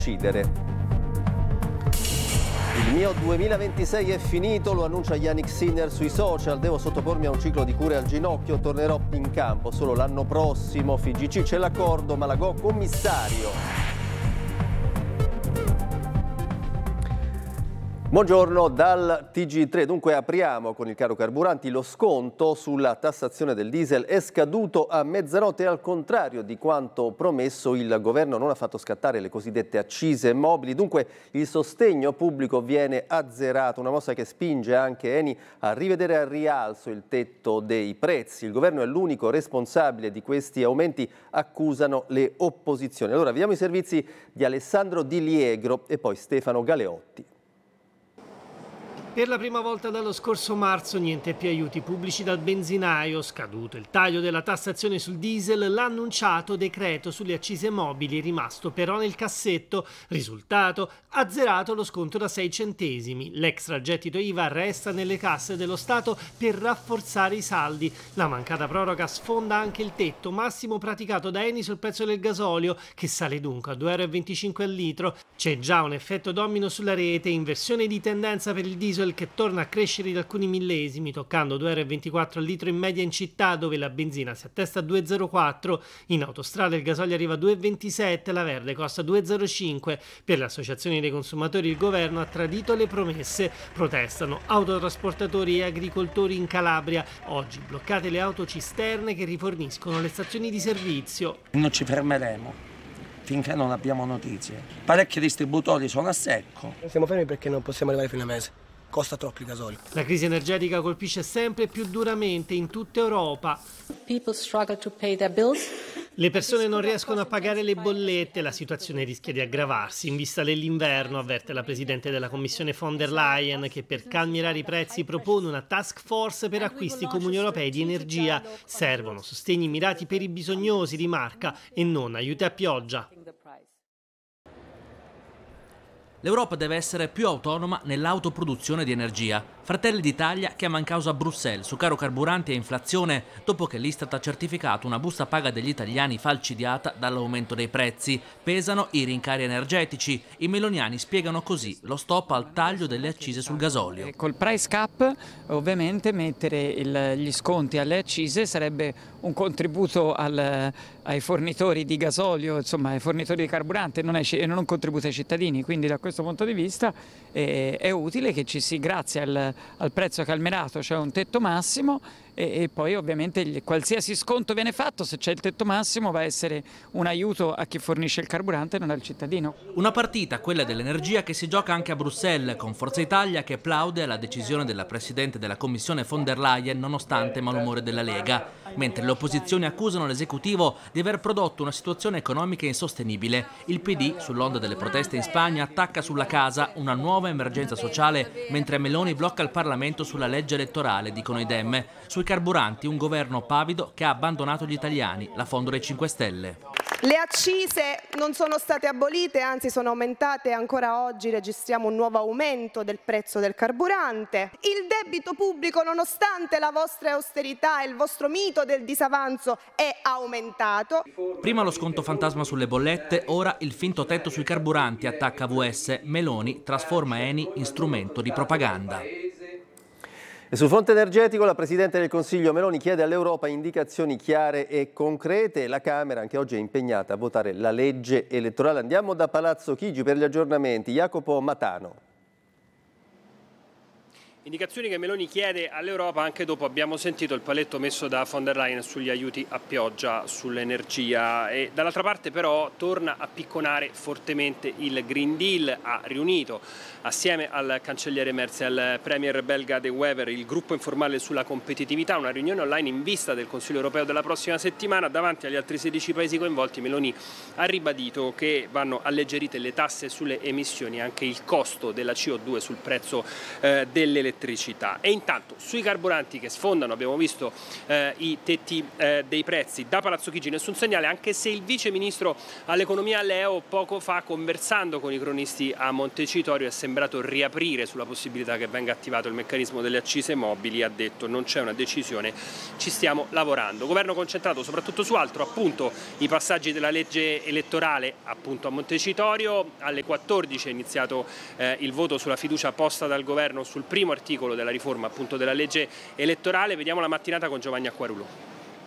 uccidere. Il mio 2026 è finito, lo annuncia Jannik Sinner sui social. Devo sottopormi a un ciclo di cure al ginocchio, tornerò in campo solo l'anno prossimo. FIGC c'è l'accordo, Malagò commissario. Buongiorno dal TG3. Dunque apriamo con il caro carburanti. Lo sconto sulla tassazione del diesel è scaduto a mezzanotte. Al contrario di quanto promesso, il governo non ha fatto scattare le cosiddette accise mobili. Dunque il sostegno pubblico viene azzerato, una mossa che spinge anche Eni a rivedere al rialzo il tetto dei prezzi. Il governo è l'unico responsabile di questi aumenti, accusano le opposizioni. Allora vediamo i servizi di Alessandro Di Liegro e poi Stefano Galeotti. Per la prima volta dallo scorso marzo niente più aiuti pubblici dal benzinaio, scaduto il taglio della tassazione sul diesel, l'annunciato decreto sulle accise mobili rimasto però nel cassetto, risultato azzerato lo sconto da 6 centesimi. L'extragettito IVA resta nelle casse dello Stato per rafforzare i saldi. La mancata proroga sfonda anche il tetto massimo praticato da Eni sul prezzo del gasolio, che sale dunque a 2,25 euro al litro. C'è già un effetto domino sulla rete, inversione di tendenza per il diesel che torna a crescere di alcuni millesimi, toccando 2,24 euro al litro in media in città, dove la benzina si attesta a 2,04, in autostrada il gasolio arriva a 2,27, la verde costa 2,05. Per le associazioni dei consumatori il governo ha tradito le promesse, protestano autotrasportatori e agricoltori in Calabria. Oggi bloccate le autocisterne che riforniscono le stazioni di servizio. Non ci fermeremo finché non abbiamo notizie. Parecchi distributori sono a secco. Siamo fermi perché non possiamo arrivare fino a mese. Costa troppo il gasolio. La crisi energetica colpisce sempre più duramente in tutta Europa. People struggle to pay their bills. Le persone non riescono a pagare le bollette, la situazione rischia di aggravarsi in vista dell'inverno, avverte la Presidente della Commissione von der Leyen, che per calmierare i prezzi propone una task force per acquisti comuni europei di energia. Servono sostegni mirati per i bisognosi, rimarca, e non aiuti a pioggia. L'Europa deve essere più autonoma nell'autoproduzione di energia. Fratelli d'Italia chiama in causa Bruxelles su caro carburanti e inflazione dopo che l'Istat ha certificato una busta paga degli italiani falcidiata dall'aumento dei prezzi. Pesano i rincari energetici. I meloniani spiegano così lo stop al taglio delle accise sul gasolio. Col price cap ovviamente mettere gli sconti alle accise sarebbe un contributo ai fornitori di gasolio, insomma ai fornitori di carburante, non un contributo ai cittadini, quindi da questo punto di vista è utile che ci si, grazie al prezzo calmierato, cioè un tetto massimo, e poi ovviamente qualsiasi sconto viene fatto, se c'è il tetto massimo, va a essere un aiuto a chi fornisce il carburante e non al cittadino. Una partita, quella dell'energia, che si gioca anche a Bruxelles, con Forza Italia che plaude alla decisione della Presidente della Commissione von der Leyen nonostante il malumore della Lega, mentre le opposizioni accusano l'esecutivo di aver prodotto una situazione economica insostenibile. Il PD, sull'onda delle proteste in Spagna, attacca sulla casa, una nuova emergenza sociale, mentre Meloni blocca il Parlamento sulla legge elettorale, dicono i Dem. Sui carburanti un governo pavido che ha abbandonato gli italiani, la Fondo dei 5 Stelle. Le accise non sono state abolite, anzi sono aumentate e ancora oggi registriamo un nuovo aumento del prezzo del carburante. Il debito pubblico, nonostante la vostra austerità e il vostro mito del disavanzo, è aumentato. Prima lo sconto fantasma sulle bollette, ora il finto tetto sui carburanti, attacca AVS. Meloni trasforma Eni in strumento di propaganda. E sul fronte energetico la Presidente del Consiglio Meloni chiede all'Europa indicazioni chiare e concrete. La Camera anche oggi è impegnata a votare la legge elettorale. Andiamo da Palazzo Chigi per gli aggiornamenti. Jacopo Matano. Indicazioni che Meloni chiede all'Europa anche dopo abbiamo sentito il paletto messo da von der Leyen sugli aiuti a pioggia, sull'energia, e dall'altra parte però torna a picconare fortemente il Green Deal. Ha riunito assieme al cancelliere Merz e al premier belga De Wever il gruppo informale sulla competitività, una riunione online in vista del Consiglio europeo della prossima settimana. Davanti agli altri 16 paesi coinvolti Meloni ha ribadito che vanno alleggerite le tasse sulle emissioni, anche il costo della CO2 sul prezzo delle dell'elettricità. E intanto sui carburanti che sfondano abbiamo visto i tetti dei prezzi. Da Palazzo Chigi nessun segnale, anche se il vice ministro all'economia Leo poco fa, conversando con i cronisti a Montecitorio, è sembrato riaprire sulla possibilità che venga attivato il meccanismo delle accise mobili. Ha detto: non c'è una decisione, ci stiamo lavorando. Governo concentrato soprattutto su altro, appunto i passaggi della legge elettorale appunto a Montecitorio. Alle 14 è iniziato il voto sulla fiducia posta dal governo sul primo articolo della riforma appunto della legge elettorale. Vediamo la mattinata con Giovanni Acquarulo.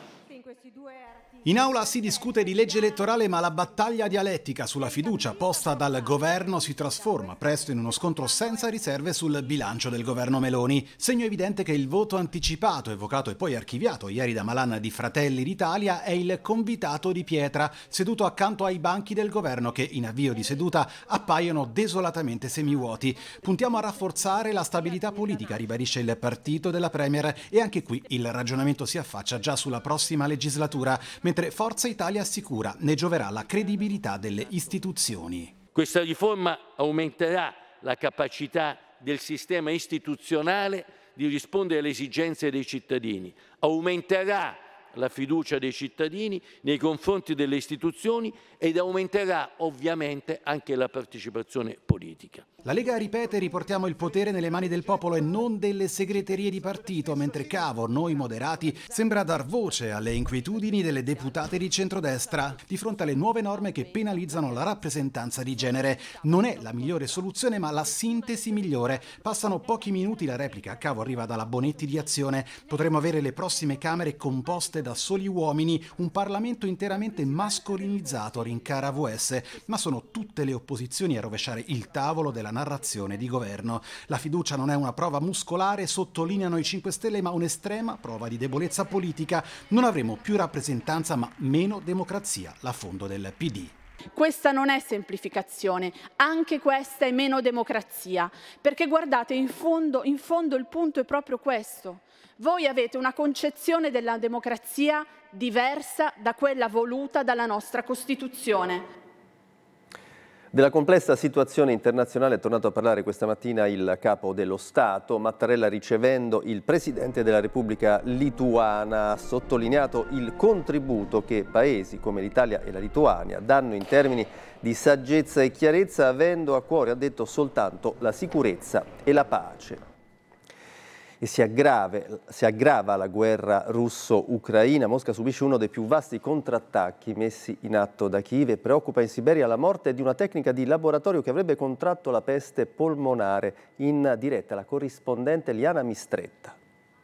In aula si discute di legge elettorale, ma la battaglia dialettica sulla fiducia posta dal governo si trasforma presto in uno scontro senza riserve sul bilancio del governo Meloni. Segno evidente che il voto anticipato, evocato e poi archiviato ieri da Malan di Fratelli d'Italia, è il convitato di pietra, seduto accanto ai banchi del governo che in avvio di seduta appaiono desolatamente semivuoti. Puntiamo a rafforzare la stabilità politica, ribadisce il partito della Premier, e anche qui il ragionamento si affaccia già sulla prossima legislatura, mentre Forza Italia assicura ne gioverà la credibilità delle istituzioni. Questa riforma aumenterà la capacità del sistema istituzionale di rispondere alle esigenze dei cittadini, aumenterà la fiducia dei cittadini nei confronti delle istituzioni ed aumenterà ovviamente anche la partecipazione politica. La Lega ripete: riportiamo il potere nelle mani del popolo e non delle segreterie di partito, mentre Cavo, noi moderati, sembra dar voce alle inquietudini delle deputate di centrodestra di fronte alle nuove norme che penalizzano la rappresentanza di genere. Non è la migliore soluzione, ma la sintesi migliore. Passano pochi minuti, la replica a Cavo arriva dalla Bonetti di Azione. Potremo avere le prossime Camere composte da soli uomini, un Parlamento interamente mascolinizzato, rincara VS, ma sono tutte le opposizioni a rovesciare il tavolo della narrazione di governo. La fiducia non è una prova muscolare, sottolineano i 5 Stelle, ma un'estrema prova di debolezza politica. Non avremo più rappresentanza, ma meno democrazia, l'affondo del PD. Questa non è semplificazione, anche questa è meno democrazia, perché guardate, in fondo il punto è proprio questo. Voi avete una concezione della democrazia diversa da quella voluta dalla nostra Costituzione. Della complessa situazione internazionale è tornato a parlare questa mattina il capo dello Stato. Mattarella, ricevendo il Presidente della Repubblica lituana, ha sottolineato il contributo che paesi come l'Italia e la Lituania danno in termini di saggezza e chiarezza, avendo a cuore, ha detto, soltanto la sicurezza e la pace. E si aggrava la guerra russo-ucraina. Mosca subisce uno dei più vasti contrattacchi messi in atto da Kiev e preoccupa in Siberia la morte di una tecnica di laboratorio che avrebbe contratto la peste polmonare. In diretta la corrispondente Liana Mistretta.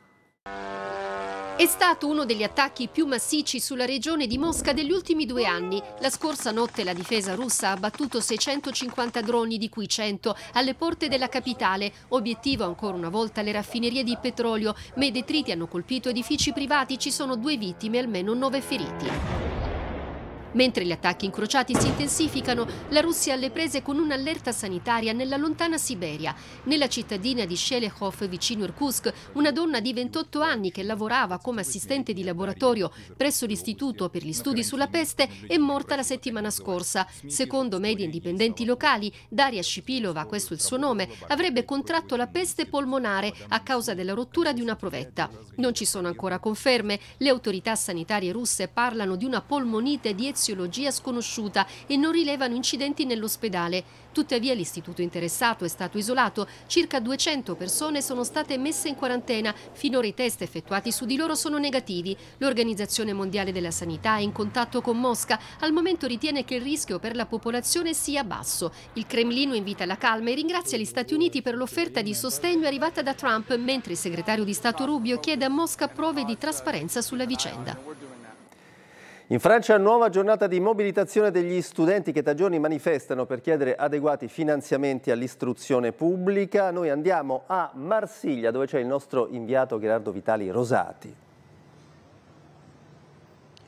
È stato uno degli attacchi più massicci sulla regione di Mosca degli ultimi 2 anni. La scorsa notte la difesa russa ha abbattuto 650 droni, di cui 100 alle porte della capitale. Obiettivo ancora una volta le raffinerie di petrolio, ma i detriti hanno colpito edifici privati. Ci sono 2 vittime e almeno 9 feriti. Mentre gli attacchi incrociati si intensificano, la Russia è alle prese con un'allerta sanitaria nella lontana Siberia. Nella cittadina di Shelechov, vicino Irkutsk, una donna di 28 anni che lavorava come assistente di laboratorio presso l'Istituto per gli studi sulla peste è morta la settimana scorsa. Secondo media indipendenti locali, Daria Shipilova, questo è il suo nome, avrebbe contratto la peste polmonare a causa della rottura di una provetta. Non ci sono ancora conferme. Le autorità sanitarie russe parlano di una polmonite di eziologia sconosciuta e non rilevano incidenti nell'ospedale. Tuttavia l'istituto interessato è stato isolato. Circa 200 persone sono state messe in quarantena. Finora i test effettuati su di loro sono negativi. L'Organizzazione Mondiale della Sanità è in contatto con Mosca. Al momento ritiene che il rischio per la popolazione sia basso. Il Cremlino invita alla calma e ringrazia gli Stati Uniti per l'offerta di sostegno arrivata da Trump, mentre il segretario di Stato Rubio chiede a Mosca prove di trasparenza sulla vicenda. In Francia, nuova giornata di mobilitazione degli studenti che da giorni manifestano per chiedere adeguati finanziamenti all'istruzione pubblica. Noi andiamo a Marsiglia, dove c'è il nostro inviato Gerardo Vitali Rosati.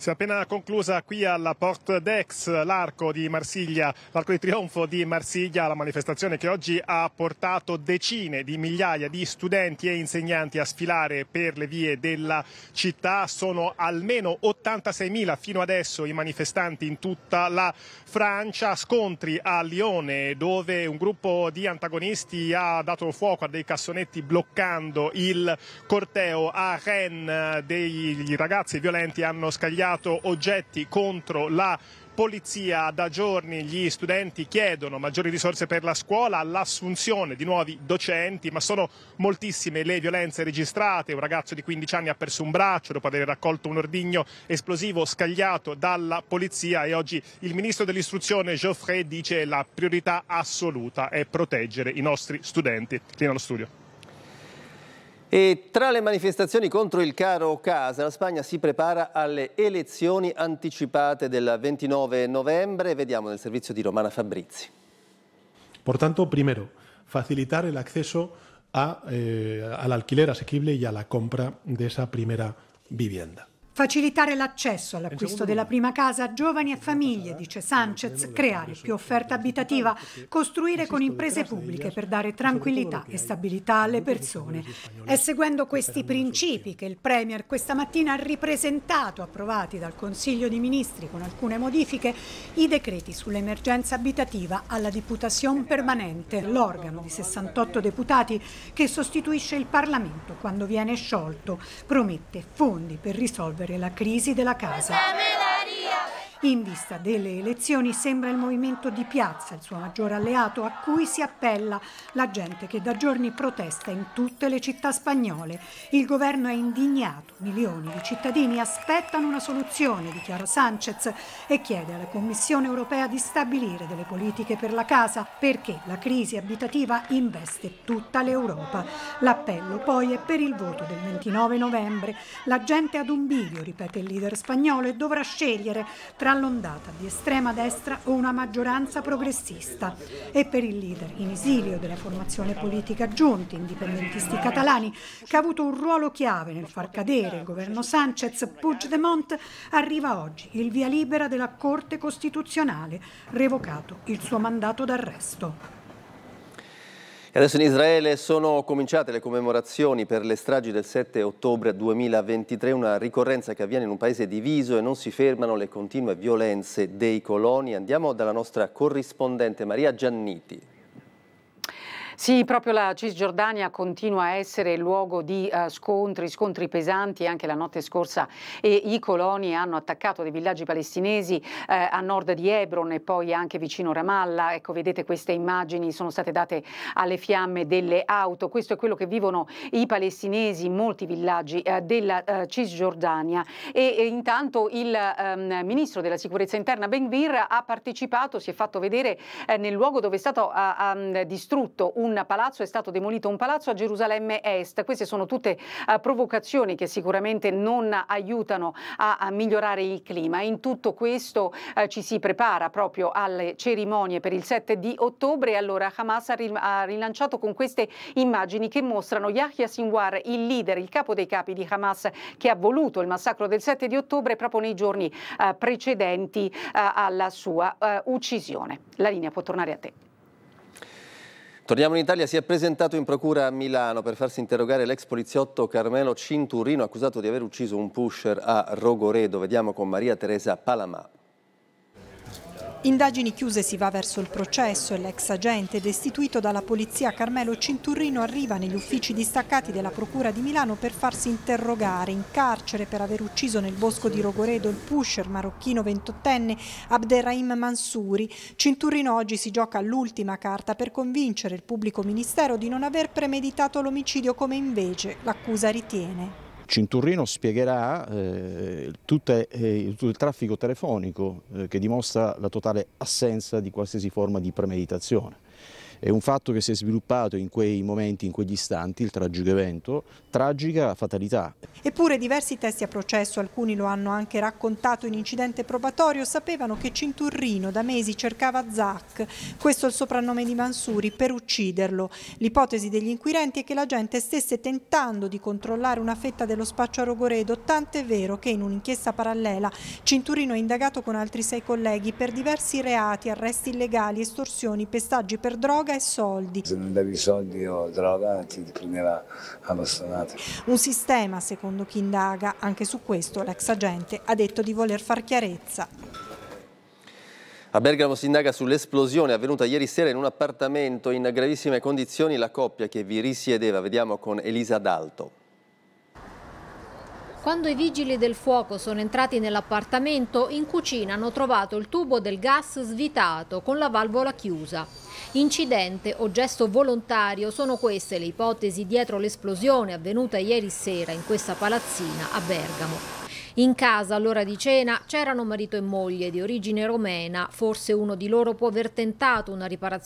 Si è appena conclusa qui alla Porte d'Aix, l'arco di Marsiglia, l'arco di trionfo di Marsiglia, la manifestazione che oggi ha portato decine di migliaia di studenti e insegnanti a sfilare per le vie della città. Sono almeno 86.000 fino adesso i manifestanti in tutta la Francia. Scontri a Lione, dove un gruppo di antagonisti ha dato fuoco a dei cassonetti bloccando il corteo. A Rennes dei ragazzi violenti hanno scagliato oggetti contro la polizia. Da giorni gli studenti chiedono maggiori risorse per la scuola, l'assunzione di nuovi docenti, ma sono moltissime le violenze registrate. Un ragazzo di 15 anni ha perso un braccio dopo aver raccolto un ordigno esplosivo scagliato dalla polizia, e oggi il ministro dell'istruzione Geoffrey dice la priorità assoluta è proteggere i nostri studenti. Lì nello studio. E tra le manifestazioni contro il caro casa, la Spagna si prepara alle elezioni anticipate del 29 novembre. Vediamo nel servizio di Romana Fabrizi. Por tanto, primero, facilitar el acceso al alquiler asequible y a la compra de esa primera vivienda. Facilitare l'accesso all'acquisto della prima casa a giovani e famiglie, dice Sánchez, creare più offerta abitativa, costruire con imprese pubbliche per dare tranquillità e stabilità alle persone. È seguendo questi principi che il Premier questa mattina ha ripresentato, approvati dal Consiglio dei Ministri con alcune modifiche, i decreti sull'emergenza abitativa alla Diputación Permanente, l'organo di 68 deputati che sostituisce il Parlamento quando viene sciolto. Promette fondi per risolvere la crisi della casa. In vista delle elezioni sembra il movimento di piazza il suo maggiore alleato, a cui si appella la gente che da giorni protesta in tutte le città spagnole. Il governo è indignato, milioni di cittadini aspettano una soluzione, dichiara Sánchez, e chiede alla Commissione europea di stabilire delle politiche per la casa, perché la crisi abitativa investe tutta l'Europa. L'appello poi è per il voto del 29 novembre. La gente ad un bivio, ripete il leader spagnolo, e dovrà scegliere tra l'ondata di estrema destra o una maggioranza progressista. E per il leader in esilio della formazione politica Giunti, indipendentisti catalani, che ha avuto un ruolo chiave nel far cadere il governo Sánchez, Puigdemont, arriva oggi il via libera della Corte Costituzionale, revocato il suo mandato d'arresto. E adesso in Israele sono cominciate le commemorazioni per le stragi del 7 ottobre 2023, una ricorrenza che avviene in un paese diviso e non si fermano le continue violenze dei coloni. Andiamo dalla nostra corrispondente Maria Gianniti. Sì, proprio la Cisgiordania continua a essere luogo di scontri pesanti. Anche la notte scorsa i coloni hanno attaccato dei villaggi palestinesi a nord di Hebron e poi anche vicino Ramallah. Ecco, vedete, queste immagini sono state date alle fiamme delle auto. Questo è quello che vivono i palestinesi in molti villaggi della Cisgiordania. E intanto il ministro della sicurezza interna Ben Gvir ha partecipato, si è fatto vedere nel luogo dove è stato distrutto un palazzo, è stato demolito un palazzo a Gerusalemme Est. Queste sono tutte provocazioni che sicuramente non aiutano a migliorare il clima. In tutto questo ci si prepara proprio alle cerimonie per il 7 di ottobre. Allora Hamas ha rilanciato con queste immagini che mostrano Yahya Sinwar, il leader, il capo dei capi di Hamas, che ha voluto il massacro del 7 di ottobre proprio nei giorni precedenti alla sua uccisione. La linea può tornare a te. Torniamo in Italia. Si è presentato in procura a Milano per farsi interrogare l'ex poliziotto Carmelo Cinturrino, accusato di aver ucciso un pusher a Rogoredo. Vediamo con Maria Teresa Palamà. Indagini chiuse, si va verso il processo e l'ex agente destituito dalla polizia Carmelo Cinturrino arriva negli uffici distaccati della Procura di Milano per farsi interrogare. In carcere per aver ucciso nel bosco di Rogoredo il pusher marocchino 28enne Abderrahim Mansouri, Cinturrino oggi si gioca l'ultima carta per convincere il pubblico ministero di non aver premeditato l'omicidio, come invece l'accusa ritiene. Cinturrino spiegherà tutto il traffico telefonico che dimostra la totale assenza di qualsiasi forma di premeditazione. È un fatto che si è sviluppato in quei momenti, in quegli istanti, il tragico evento, tragica fatalità. Eppure diversi testi a processo, alcuni lo hanno anche raccontato in incidente probatorio, sapevano che Cinturrino da mesi cercava Zak, questo è il soprannome di Mansuri, per ucciderlo. L'ipotesi degli inquirenti è che la gente stesse tentando di controllare una fetta dello spaccio a Rogoredo, tant'è vero che in un'inchiesta parallela Cinturino è indagato con altri 6 colleghi per diversi reati, arresti illegali, estorsioni, pestaggi per droga e soldi. Se non davi soldi o droga ti prendeva a bastonate. Un sistema, secondo chi indaga, anche su questo l'ex agente ha detto di voler far chiarezza. A Bergamo si indaga sull'esplosione avvenuta ieri sera in un appartamento in gravissime condizioni. La coppia che vi risiedeva, vediamo con Elisa D'Alto. Quando i vigili del fuoco sono entrati nell'appartamento, in cucina hanno trovato il tubo del gas svitato con la valvola chiusa. Incidente o gesto volontario sono queste le ipotesi dietro l'esplosione avvenuta ieri sera in questa palazzina a Bergamo. In casa all'ora di cena c'erano marito e moglie di origine romena, forse uno di loro può aver tentato una riparazione